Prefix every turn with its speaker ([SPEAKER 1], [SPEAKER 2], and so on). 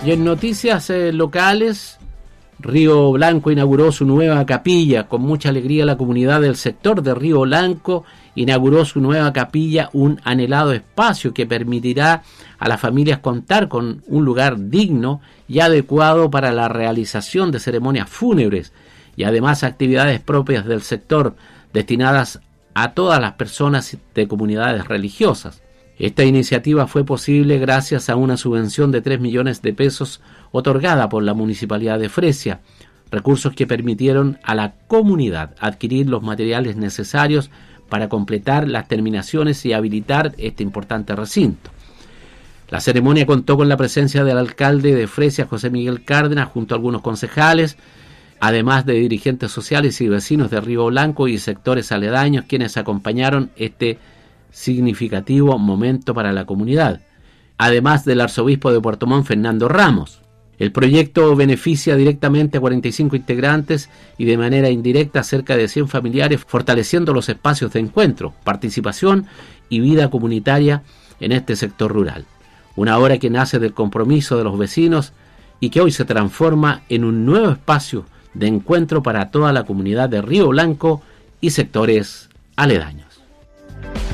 [SPEAKER 1] Y en noticias locales, Río Blanco inauguró su nueva capilla. Con mucha alegría la comunidad del sector de Río Blanco inauguró su nueva capilla, un anhelado espacio que permitirá a las familias contar con un lugar digno y adecuado para la realización de ceremonias fúnebres y además actividades propias del sector destinadas a todas las personas de comunidades religiosas. Esta iniciativa fue posible gracias a una subvención de 3 millones de pesos otorgada por la Municipalidad de Fresia, recursos que permitieron a la comunidad adquirir los materiales necesarios para completar las terminaciones y habilitar este importante recinto. La ceremonia contó con la presencia del alcalde de Fresia, José Miguel Cárdenas, junto a algunos concejales, además de dirigentes sociales y vecinos de Río Blanco y sectores aledaños, quienes acompañaron este significativo momento para la comunidad, además del arzobispo de Puerto Montt, Fernando Ramos. El proyecto beneficia directamente a 45 integrantes y de manera indirecta a cerca de 100 familiares, fortaleciendo los espacios de encuentro, participación y vida comunitaria en este sector rural. Una obra que nace del compromiso de los vecinos y que hoy se transforma en un nuevo espacio de encuentro para toda la comunidad de Río Blanco y sectores aledaños.